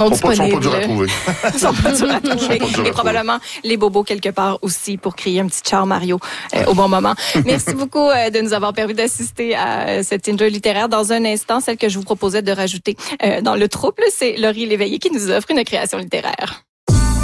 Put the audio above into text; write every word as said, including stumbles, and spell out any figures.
sont disponibles. Sont pas durs à trouver. Ils sont pas durs à trouver. Ils sont pas durs à Et trouver. probablement les bobos quelque part aussi pour créer un petit char Mario euh, au bon moment. Merci beaucoup euh, de nous avoir permis d'assister à euh, cette enjoy littéraire. Dans un instant, celle que je vous proposais de rajouter euh, dans le trouble, c'est Laurie Léveillé qui nous offre une création littéraire.